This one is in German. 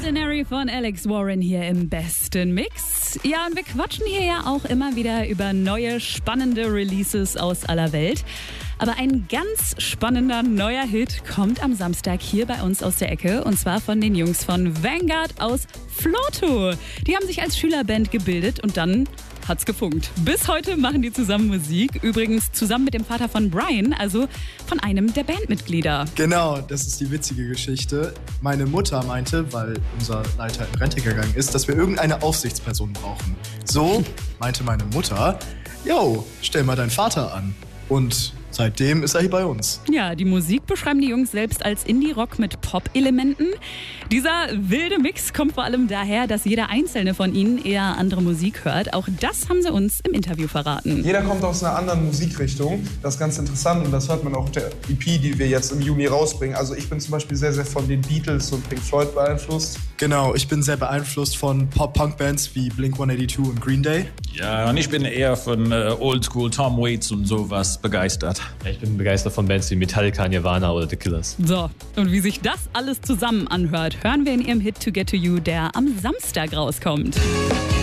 Ordinary von Alex Warren hier im besten Mix. Ja, und wir quatschen hier ja auch immer wieder über neue, spannende Releases aus aller Welt. Aber ein ganz spannender neuer Hit kommt am Samstag hier bei uns aus der Ecke. Und zwar von den Jungs von Vanguard aus Floto. Die haben sich als Schülerband gebildet und dann hat's gefunkt. Bis heute machen die zusammen Musik. Übrigens zusammen mit dem Vater von Brian, also von einem der Bandmitglieder. Genau, das ist die witzige Geschichte. Meine Mutter meinte, weil unser Leiter in Rente gegangen ist, dass wir irgendeine Aufsichtsperson brauchen. So meinte meine Mutter, yo, stell mal deinen Vater an. Und seitdem ist er hier bei uns. Ja, die Musik beschreiben die Jungs selbst als Indie-Rock mit Pop-Elementen. Dieser wilde Mix kommt vor allem daher, dass jeder einzelne von ihnen eher andere Musik hört. Auch das haben sie uns im Interview verraten. Jeder kommt aus einer anderen Musikrichtung. Das ist ganz interessant und das hört man auch auf der EP, die wir jetzt im Juni rausbringen. Also ich bin zum Beispiel sehr, sehr von den Beatles und Pink Floyd beeinflusst. Genau, ich bin sehr beeinflusst von Pop-Punk-Bands wie Blink-182 und Green Day. Ja, und ich bin eher von Oldschool Tom Waits und sowas begeistert. Ja, ich bin begeistert von Bands wie Metallica, Nirvana oder The Killers. So, und wie sich das alles zusammen anhört, hören wir in ihrem Hit To Get To You, der am Samstag rauskommt.